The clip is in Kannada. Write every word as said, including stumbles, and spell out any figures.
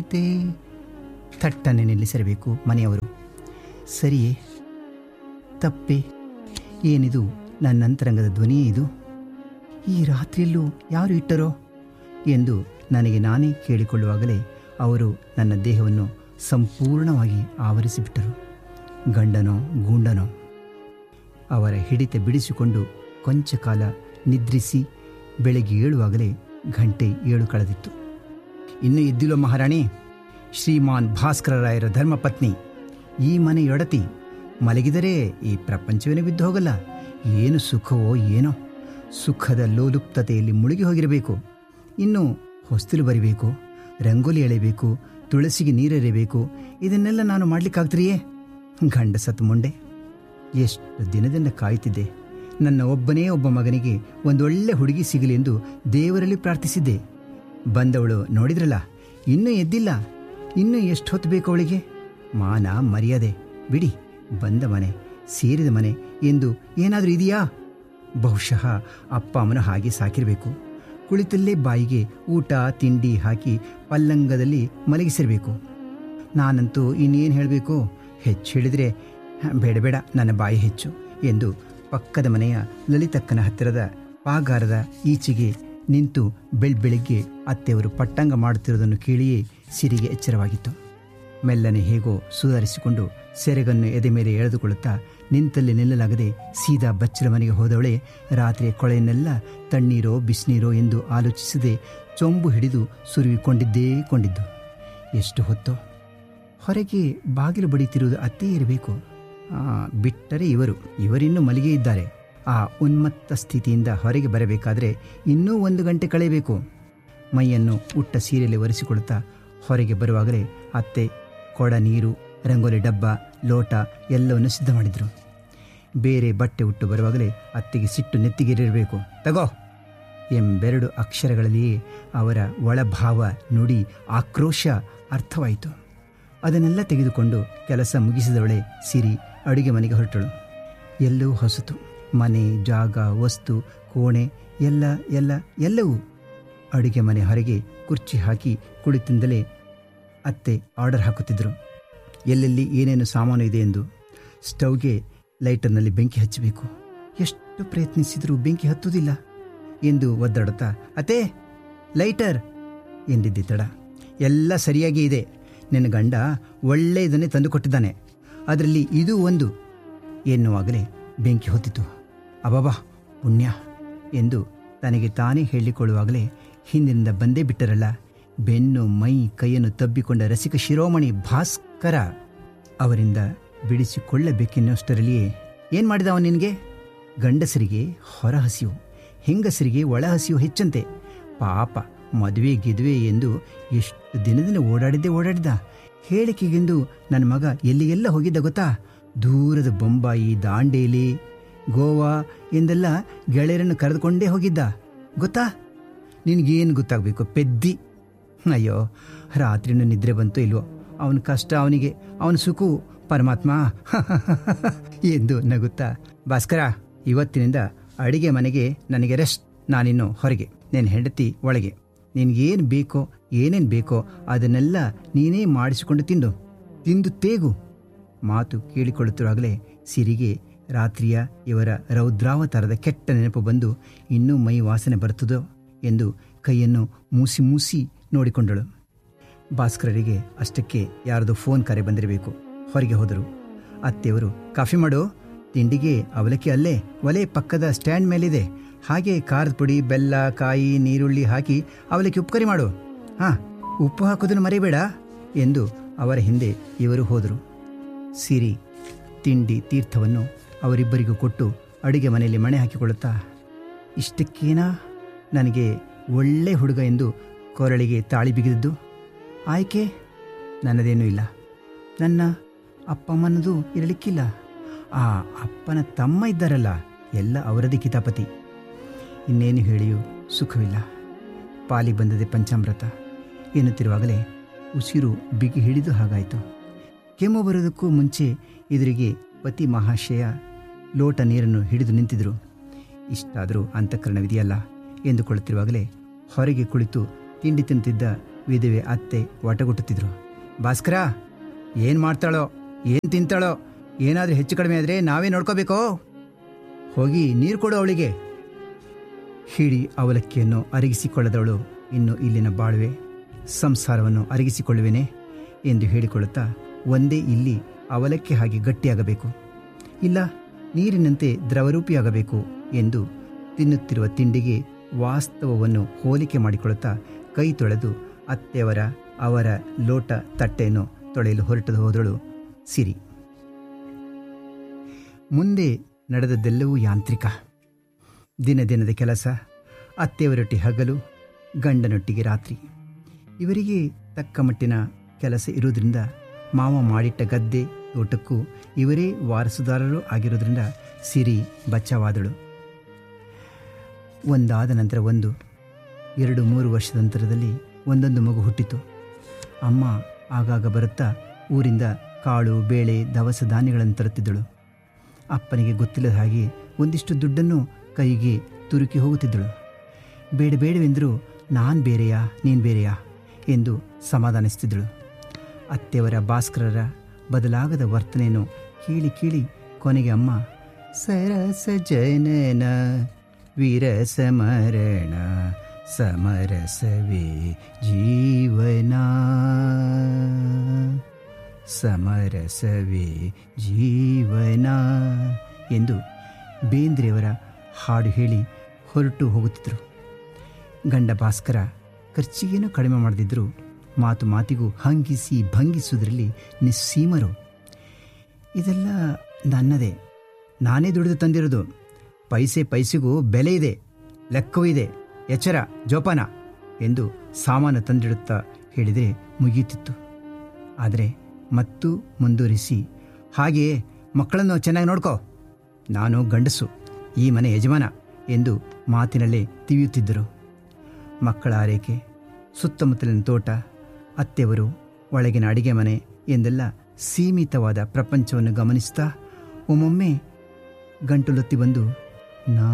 ಎಂತೆ ಥಟ್ಟನೆ ನಿಲ್ಲಿಸಿರಬೇಕು ಮನೆಯವರು. ಸರಿಯೇ ತಪ್ಪೆ? ಏನಿದು ನನ್ನ ಅಂತರಂಗದ ಧ್ವನಿಯೇ ಇದು? ಈ ರಾತ್ರಿಯಲ್ಲೂ ಯಾರು ಇಟ್ಟರೋ ಎಂದು ನನಗೆ ನಾನೇ ಕೇಳಿಕೊಳ್ಳುವಾಗಲೇ ಅವರು ನನ್ನ ದೇಹವನ್ನು ಸಂಪೂರ್ಣವಾಗಿ ಆವರಿಸಿಬಿಟ್ಟರು. ಗಂಡನೋ ಗೂಂಡನೋ ಅವರ ಹಿಡಿತ ಬಿಡಿಸಿಕೊಂಡು ಕೊಂಚ ಕಾಲ ನಿದ್ರಿಸಿ ಬೆಳಗ್ಗೆ ಏಳುವಾಗಲೇ ಗಂಟೆ ಏಳು ಕಳೆದಿತ್ತು. ಇನ್ನೂ ಇದ್ದಿಲ್ಲೋ ಮಹಾರಾಣಿ? ಶ್ರೀಮಾನ್ ಭಾಸ್ಕರರಾಯರ ಧರ್ಮಪತ್ನಿ, ಈ ಮನೆಯೊಡತಿ ಮಲಗಿದರೆ ಈ ಪ್ರಪಂಚವೇನೂ ಬಿದ್ದು ಹೋಗಲ್ಲ. ಏನು ಸುಖವೋ ಏನೋ, ಸುಖದ ಲೋಲುಪ್ತತೆಯಲ್ಲಿ ಮುಳುಗಿ ಹೋಗಿರಬೇಕು. ಇನ್ನು ಹೊಸ್ತಿಲು ಬರಿಬೇಕು, ರಂಗೋಲಿ ಎಳೆಯಬೇಕು, ತುಳಸಿಗೆ ನೀರೆರೆಯಬೇಕು. ಇದನ್ನೆಲ್ಲ ನಾನು ಮಾಡಲಿಕ್ಕಾಗ್ತಿರಿಯೇ? ಗಂಡ ಸತ್ತು ಮುಂಡೆ. ಎಷ್ಟು ದಿನದಿಂದ ಕಾಯುತ್ತಿದ್ದೆ. ನನ್ನ ಒಬ್ಬನೇ ಒಬ್ಬ ಮಗನಿಗೆ ಒಂದೊಳ್ಳೆ ಹುಡುಗಿ ಸಿಗಲಿ ಎಂದು ದೇವರಲ್ಲಿ ಪ್ರಾರ್ಥಿಸಿದ್ದೆ. ಬಂದವಳು ನೋಡಿದ್ರಲ್ಲ, ಇನ್ನೂ ಎದ್ದಿಲ್ಲ. ಇನ್ನೂ ಎಷ್ಟು ಹೊತ್ತು ಬೇಕು ಅವಳಿಗೆ? ಮಾನ ಮರ್ಯಾದೆ ಬಿಡಿ, ಬಂದ ಮನೆ ಸೇರಿದ ಮನೆ ಎಂದು ಏನಾದರೂ ಇದೆಯಾ? ಬಹುಶಃ ಅಪ್ಪ ಅಮ್ಮನ ಹಾಗೆ ಸಾಕಿರಬೇಕು. ಕುಳಿತಲ್ಲೇ ಬಾಯಿಗೆ ಊಟ ತಿಂಡಿ ಹಾಕಿ ಪಲ್ಲಂಗದಲ್ಲಿ ಮಲಗಿಸಿರಬೇಕು. ನಾನಂತೂ ಇನ್ನೇನು ಹೇಳಬೇಕು? ಹೆಚ್ಚು ಹೇಳಿದರೆ ಬೇಡ ಬೇಡ ನನ್ನ ಬಾಯಿ ಹೆಚ್ಚು ಎಂದು ಪಕ್ಕದ ಮನೆಯ ಲಲಿತಕ್ಕನ ಹತ್ತಿರದ ಪಾಗಾರದ ಈಚೆಗೆ ನಿಂತು ಬೆಳ್ಬೆಳಿಗ್ಗೆ ಅತ್ತೆಯವರು ಪಟ್ಟಂಗ ಮಾಡುತ್ತಿರುವುದನ್ನು ಕೇಳಿಯೇ ಸಿರಿಗೆ ಎಚ್ಚರವಾಗಿತ್ತು. ಮೆಲ್ಲನೆ ಹೇಗೋ ಸುಧಾರಿಸಿಕೊಂಡು ಸೆರೆಗನ್ನು ಎದೆ ಮೇಲೆ ಎಳೆದುಕೊಳ್ಳುತ್ತಾ ನಿಂತಲ್ಲಿ ನಿಲ್ಲಲಾಗದೆ ಸೀದಾ ಬಚ್ಚಲ ಮನೆಗೆ ಹೋದವಳೆ ರಾತ್ರಿಯ ಕೊಳೆಯನ್ನೆಲ್ಲ ತಣ್ಣೀರೋ ಬಿಸಿನೀರೋ ಎಂದು ಆಲೋಚಿಸದೆ ಚೊಂಬು ಹಿಡಿದು ಸುರುವಿಕೊಂಡಿದ್ದೇ ಕೊಂಡಿದ್ದು. ಎಷ್ಟು ಹೊತ್ತೋ ಹೊರಗೆ ಬಾಗಿಲು ಬಡಿತಿರುವುದು ಅತ್ತೇ ಇರಬೇಕು. ಬಿಟ್ಟರೆ ಇವರು ಇವರಿನ್ನೂ ಮಲಗೇ ಇದ್ದಾರೆ. ಆ ಉನ್ಮತ್ತ ಸ್ಥಿತಿಯಿಂದ ಹೊರಗೆ ಬರಬೇಕಾದರೆ ಇನ್ನೂ ಒಂದು ಗಂಟೆ ಕಳೆಯಬೇಕು. ಮೈಯನ್ನು ಉಟ್ಟ ಸೀರೆಯಲ್ಲಿ ಒರೆಸಿಕೊಡುತ್ತಾ ಹೊರಗೆ ಬರುವಾಗಲೇ ಅತ್ತೆ ಕೊಡ ನೀರು, ರಂಗೋಲಿ ಡಬ್ಬ, ಲೋಟ ಎಲ್ಲವನ್ನು ಸಿದ್ಧ ಮಾಡಿದರು. ಬೇರೆ ಬಟ್ಟೆ ಉಟ್ಟು ಬರುವಾಗಲೇ ಅತ್ತೆಗೆ ಸಿಟ್ಟು ನೆತ್ತಿಗೇರಿರಬೇಕು. ತಗೋ ಎಂಬೆರಡು ಅಕ್ಷರಗಳಲ್ಲಿಯೇ ಅವರ ಒಳಭಾವ, ನುಡಿ, ಆಕ್ರೋಶ ಅರ್ಥವಾಯಿತು. ಅದನ್ನೆಲ್ಲ ತೆಗೆದುಕೊಂಡು ಕೆಲಸ ಮುಗಿಸಿದವಳೆ ಸಿರಿ ಅಡುಗೆ ಮನೆಗೆ ಹೊರಟಳು. ಎಲ್ಲವೂ ಹೊಸತು. ಮನೆ, ಜಾಗ, ವಸ್ತು, ಕೋಣೆ ಎಲ್ಲ ಎಲ್ಲ ಎಲ್ಲವೂ. ಅಡುಗೆ ಮನೆ ಹೊರಗೆ ಕುರ್ಚಿ ಹಾಕಿ ಕುಳಿತಿಂದಲೇ ಅತ್ತೆ ಆರ್ಡರ್ ಹಾಕುತ್ತಿದ್ದರು. ಎಲ್ಲೆಲ್ಲಿ ಏನೇನು ಸಾಮಾನು ಇದೆ ಎಂದು. ಸ್ಟವ್ಗೆ ಲೈಟರ್ನಲ್ಲಿ ಬೆಂಕಿ ಹಚ್ಚಬೇಕು. ಎಷ್ಟು ಪ್ರಯತ್ನಿಸಿದರೂ ಬೆಂಕಿ ಹತ್ತುವುದಿಲ್ಲ ಎಂದು ಒದ್ದಾಡುತ್ತಾ ಅತ್ತೆ ಲೈಟರ್ ಎಂದಿದ್ದೆ ತಡ. ಎಲ್ಲ ಸರಿಯಾಗಿ ಇದೆ. ನಿನ್ನ ಗಂಡ ಒಳ್ಳೆಯದನ್ನೇ ತಂದುಕೊಟ್ಟಿದ್ದಾನೆ, ಅದರಲ್ಲಿ ಇದು ಒಂದು ಎನ್ನುವಾಗಲೇ ಬೆಂಕಿ ಹೊತ್ತಿತು. ಅಬಾಬಾ ಪುಣ್ಯ ಎಂದು ತನಗೆ ತಾನೇ ಹೇಳಿಕೊಳ್ಳುವಾಗಲೇ ಹಿಂದಿನಿಂದ ಬಂದೇ ಬಿಟ್ಟರಲ್ಲ ಬೆನ್ನು ಮೈ ಕೈಯನ್ನು ತಬ್ಬಿಕೊಂಡ ರಸಿಕ ಶಿರೋಮಣಿ ಭಾಸ್ಕರ ಅವರಿಂದ ಬಿಡಿಸಿಕೊಳ್ಳಬೇಕೆನ್ನುವಷ್ಟರಲ್ಲಿಯೇ ಏನು ಮಾಡಿದ ಅವನು ನಿನಗೆ? ಗಂಡಸರಿಗೆ ಹೊರ ಹಸಿವು, ಹೆಂಗಸರಿಗೆ ಒಳ ಹಸಿವು ಹೆಚ್ಚಂತೆ. ಪಾಪ ಮದುವೆ ಗಿದುವೆ ಎಂದು ಎಷ್ಟು ದಿನದಿಂದ ಓಡಾಡಿದ್ದೆ ಓಡಾಡಿದ್ದ. ಹೇಳಿಕೆಗೆಂದು ನನ್ನ ಮಗ ಎಲ್ಲಿಗೆಲ್ಲ ಹೋಗಿದ್ದ ಗೊತ್ತಾ? ದೂರದ ಬೊಂಬಾಯಿ, ದಾಂಡೇಲಿ, ಗೋವಾ ಎಂದೆಲ್ಲ ಗೆಳೆಯರನ್ನು ಕರೆದುಕೊಂಡೇ ಹೋಗಿದ್ದ ಗೊತ್ತಾ? ನಿನಗೇನು ಗೊತ್ತಾಗಬೇಕು ಪೆದ್ದಿ? ಅಯ್ಯೋ, ರಾತ್ರಿನೂ ನಿದ್ರೆ ಬಂತು ಇಲ್ವೋ, ಅವನ ಕಷ್ಟ ಅವನಿಗೆ, ಅವನ ಸುಖವು ಪರಮಾತ್ಮ ಎಂದು ನಗುತ್ತಾ, ಭಾಸ್ಕರ ಇವತ್ತಿನಿಂದ ಅಡಿಗೆ ಮನೆಗೆ ನನಗೆ ರೆಸ್ಟ್. ನಾನಿನ್ನು ಹೊರಗೆ, ನಿನ್ನ ಹೆಂಡತಿ ಒಳಗೆ. ನಿನಗೇನು ಬೇಕೋ ಏನೇನು ಬೇಕೋ ಅದನ್ನೆಲ್ಲ ನೀನೇ ಮಾಡಿಸಿಕೊಂಡು ತಿಂದು ತಿಂದು ತೇಗು. ಮಾತು ಕೇಳಿಕೊಳ್ಳುತ್ತಿರುವಾಗಲೇ ಸಿರಿಗೆ ರಾತ್ರಿಯ ಇವರ ರೌದ್ರಾವತಾರದ ಕೆಟ್ಟ ನೆನಪು ಬಂದು ಇನ್ನೂ ಮೈ ವಾಸನೆ ಬರುತ್ತದೋ ಎಂದು ಕೈಯನ್ನು ಮೂಸಿ ಮೂಸಿ ನೋಡಿಕೊಂಡಳು. ಭಾಸ್ಕರರಿಗೆ ಅಷ್ಟಕ್ಕೆ ಯಾರದೋ ಫೋನ್ ಕರೆ ಬಂದಿರಬೇಕು. ಹೊರಗೆ ಹೋದರು. ಅತ್ತೆಯವರು ಕಾಫಿ ಮಾಡು, ತಿಂಡಿಗೆ ಅವಲಕ್ಕಿ ಅಲ್ಲೇ ಒಲೆ ಪಕ್ಕದ ಸ್ಟ್ಯಾಂಡ್ ಮೇಲಿದೆ, ಹಾಗೆ ಖಾರದ ಪುಡಿ, ಬೆಲ್ಲ, ಕಾಯಿ, ನೀರುಳ್ಳಿ ಹಾಕಿ ಅವಲಕ್ಕಿ ಉಪಕರಿ ಮಾಡು. ಹಾಂ, ಉಪ್ಪು ಹಾಕೋದನ್ನು ಮರಿಬೇಡ ಎಂದು ಅವರ ಹಿಂದೆ ಇವರು ಹೋದರು. ಸಿರಿ ತಿಂಡಿ ತೀರ್ಥವನ್ನು ಅವರಿಬ್ಬರಿಗೂ ಕೊಟ್ಟು ಅಡುಗೆ ಮನೆಯಲ್ಲಿ ಮಣೆ ಹಾಕಿಕೊಳ್ಳುತ್ತಾ, ಇಷ್ಟಕ್ಕೇನಾ ನನಗೆ ಒಳ್ಳೆ ಹುಡುಗ ಎಂದು ಕೊರಳಿಗೆ ತಾಳಿ ಬಿಗಿದದ್ದು? ಆಯ್ಕೆ ನನ್ನದೇನೂ ಇಲ್ಲ, ನನ್ನ ಅಪ್ಪಮ್ಮನದು ಇರಲಿಕ್ಕಿಲ್ಲ. ಆ ಅಪ್ಪನ ತಮ್ಮ ಇದ್ದಾರಲ್ಲ, ಎಲ್ಲ ಅವರದೇ ಕಿತಾಪತಿ. ಇನ್ನೇನು ಹೇಳಿಯೂ ಸುಖವಿಲ್ಲ. ಪಾಲಿ ಬಂದದೆ ಪಂಚಾಮೃತ ಎನ್ನುತ್ತಿರುವಾಗಲೇ ಉಸಿರು ಬಿಗಿ ಹಿಡಿದು ಹಾಗಾಯಿತು. ಕೆಮ್ಮು ಬರೋದಕ್ಕೂ ಮುಂಚೆ ಎದುರಿಗೆ ಪತಿ ಮಹಾಶಯ ಲೋಟ ನೀರನ್ನು ಹಿಡಿದು ನಿಂತಿದ್ದರು. ಇಷ್ಟಾದರೂ ಅಂತಃಕರಣವಿದೆಯಲ್ಲ ಎಂದುಕೊಳ್ಳುತ್ತಿರುವಾಗಲೇ ಹೊರಗೆ ಕುಳಿತು ತಿಂಡಿ ತಿನ್ನುತ್ತಿದ್ದ ವಿಧವೆ ಅತ್ತೆ ಒಟಗುಟ್ಟುತ್ತಿದ್ರು. ಭಾಸ್ಕರ, ಏನು ಮಾಡ್ತಾಳೋ, ಏನು ತಿಂತಾಳೋ, ಏನಾದರೂ ಹೆಚ್ಚು ಕಡಿಮೆ ಆದರೆ ನಾವೇ ನೋಡ್ಕೋಬೇಕೋ, ಹೋಗಿ ನೀರು ಕೊಡು ಅವಳಿಗೆ. ಹಿಡಿ ಅವಲಕ್ಕಿಯನ್ನು ಅರಗಿಸಿಕೊಳ್ಳದವಳು ಇನ್ನು ಇಲ್ಲಿನ ಬಾಳ್ವೆ ಸಂಸಾರವನ್ನು ಅರಗಿಸಿಕೊಳ್ಳುವೆನೆ ಎಂದು ಹೇಳಿಕೊಳ್ಳುತ್ತಾ, ಒಂದೇ ಇಲ್ಲಿ ಅವಲಕ್ಕಿ ಹಾಗೆ ಗಟ್ಟಿಯಾಗಬೇಕು, ಇಲ್ಲ ನೀರಿನಂತೆ ದ್ರವರೂಪಿಯಾಗಬೇಕು ಎಂದು ತಿನ್ನುತ್ತಿರುವ ತಿಂಡಿಗೆ ವಾಸ್ತವವನ್ನು ಹೋಲಿಕೆ ಮಾಡಿಕೊಳ್ಳುತ್ತಾ ಕೈ ತೊಳೆದು ಅತ್ತೆಯವರ ಅವರ ಲೋಟ ತಟ್ಟೆಯನ್ನು ತೊಳೆಯಲು ಹೊರಟು ಹೋದಳು ಸಿರಿ. ಮುಂದೆ ನಡೆದದ್ದೆಲ್ಲವೂ ಯಾಂತ್ರಿಕ. ದಿನ ದಿನದ ಕೆಲಸ, ಅತ್ತೆಯವರೊಟ್ಟಿ ಹಗಲು, ಗಂಡನೊಟ್ಟಿಗೆ ರಾತ್ರಿ. ಇವರಿಗೆ ತಕ್ಕ ಮಟ್ಟಿನ ಕೆಲಸ ಇರುವುದರಿಂದ ಮಾವ ಮಾಡಿಟ್ಟ ಗದ್ದೆ ತೋಟಕ್ಕೂ ಇವರೇ ವಾರಸುದಾರರು ಆಗಿರೋದ್ರಿಂದ ಸಿರಿ ಬಚಾವಾದಳು. ಒಂದಾದ ನಂತರ ಒಂದು, ಎರಡು ಮೂರು ವರ್ಷದ ನಂತರದಲ್ಲಿ ಒಂದೊಂದು ಮಗು ಹುಟ್ಟಿತು. ಅಮ್ಮ ಆಗಾಗ ಬರುತ್ತಾ ಊರಿಂದ ಕಾಳು, ಬೇಳೆ, ದವಸ ಧಾನ್ಯಗಳನ್ನು ತರುತ್ತಿದ್ದಳು. ಅಪ್ಪನಿಗೆ ಗೊತ್ತಿಲ್ಲದ ಹಾಗೆ ಒಂದಿಷ್ಟು ದುಡ್ಡನ್ನು ಕೈಗೆ ತುರುಕಿ ಹೋಗುತ್ತಿದ್ದಳು. ಬೇಡ ಬೇಡವೆಂದರೂ ನಾನು ಬೇರೆಯಾ ನೀನು ಬೇರೆಯಾ ಎಂದು ಸಮಾಧಾನಿಸ್ತಿದ್ದಳು. ಅತ್ತೆಯವರ ಭಾಸ್ಕರರ ಬದಲಾಗದ ವರ್ತನೆಯನ್ನು ಕೇಳಿ ಕೇಳಿ ಕೊನೆಗೆ ಅಮ್ಮ ಸರಸ ಜನನ ವಿರಸ ಮರಣ ಸಮರಸವೇ ಜೀವನ, ಸಮರಸವೇ ಜೀವನ ಎಂದು ಬೇಂದ್ರೆಯವರ ಹಾಡು ಹೇಳಿ ಹೊರಟು ಹೋಗುತ್ತಿದ್ದರು. ಗಂಡ ಭಾಸ್ಕರ ಖರ್ಚಿಗೇನೂ ಕಡಿಮೆ ಮಾಡದಿದ್ದರು, ಮಾತು ಮಾತಿಗೂ ಹಂಗಿಸಿ ಭಂಗಿಸುವುದರಲ್ಲಿ ನಿಸ್ಸೀಮರು. ಇದೆಲ್ಲ ನನ್ನದೇ, ನಾನೇ ದುಡಿದು ತಂದಿರೋದು, ಪೈಸೆ ಪೈಸೆಗೂ ಬೆಲೆ ಇದೆ, ಲೆಕ್ಕವೂ ಇದೆ, ಎಚ್ಚರ ಜೋಪಾನ ಎಂದು ಸಾಮಾನು ತಂದಿಡುತ್ತಾ ಹೇಳಿದರೆ ಮುಗಿಯುತ್ತಿತ್ತು. ಆದರೆ ಮತ್ತು ಮುಂದುವರಿಸಿ, ಹಾಗೆಯೇ ಮಕ್ಕಳನ್ನು ಚೆನ್ನಾಗಿ ನೋಡ್ಕೋ, ನಾನು ಗಂಡಸು, ಈ ಮನೆ ಯಜಮಾನ ಎಂದು ಮಾತಿನಲ್ಲೇ ತಿವಿಯುತ್ತಿದ್ದರು. ಮಕ್ಕಳ ಆರೈಕೆ, ಸುತ್ತಮುತ್ತಲಿನ ತೋಟ, ಅತ್ತೆಯವರು, ಒಳಗಿನ ಅಡಿಗೆ ಮನೆ ಎಂದೆಲ್ಲ ಸೀಮಿತವಾದ ಪ್ರಪಂಚವನ್ನು ಗಮನಿಸ್ತಾ ಒಮ್ಮೊಮ್ಮೆ ಗಂಟುಲೊತ್ತಿ ಬಂದು, ನಾ